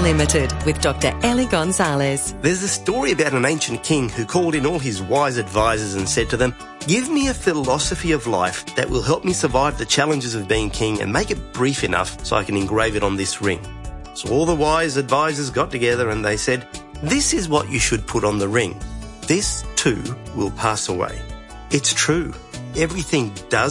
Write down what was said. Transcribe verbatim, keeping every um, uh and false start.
Unlimited with Doctor Ellie Gonzalez. There's a story about an ancient king who called in all his wise advisors and said to them, "Give me a philosophy of life that will help me survive the challenges of being king and make it brief enough so I can engrave it on this ring." So all the wise advisors got together and they said, "This is what you should put on the ring. This too will pass away." It's true. Everything does